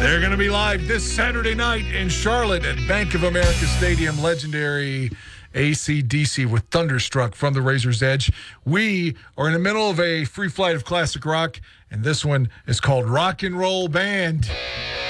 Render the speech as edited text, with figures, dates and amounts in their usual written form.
They're going to be live this Saturday night in Charlotte at Bank of America Stadium. Legendary AC/DC with Thunderstruck from the Razor's Edge. We are in the middle of a free flight of classic rock, and this one is called Rock and Roll Band.